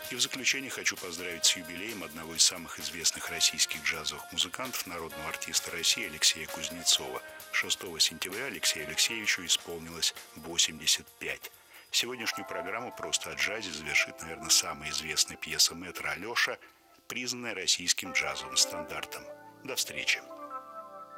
И в заключение хочу поздравить с юбилеем одного из самых известных российских джазовых музыкантов, народного артиста России Алексея Кузнецова. 6 сентября Алексею Алексеевичу исполнилось 85. Сегодняшнюю программу «Просто о джазе» завершит, наверное, самая известная пьеса мэтра Алеша, признанная российским джазовым стандартом. До встречи.